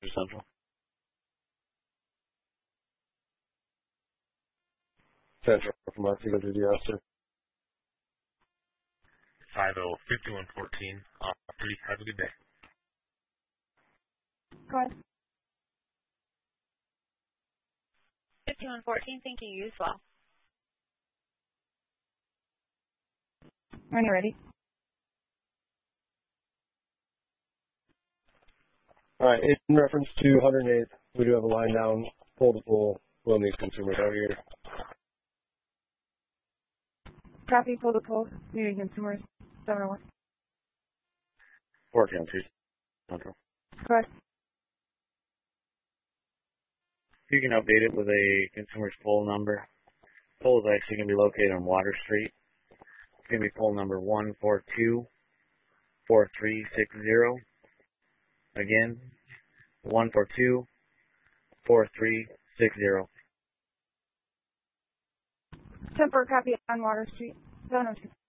Central. Central from Montego to the officer. 505114. Please have a good day. Go ahead. 5114, thank you. You as well. When you're ready. All right, in reference to 108th, we do have a line down, pull to pull. We'll need consumers out here. Copy, pull to pull. Needing consumers. 701. 410 Central. Go ahead. You can update it with a consumer's poll number. Poll is actually going to be located on Water Street. It's going to be poll number 1424360. Again, 1424360. Temper copy on Water Street. 702.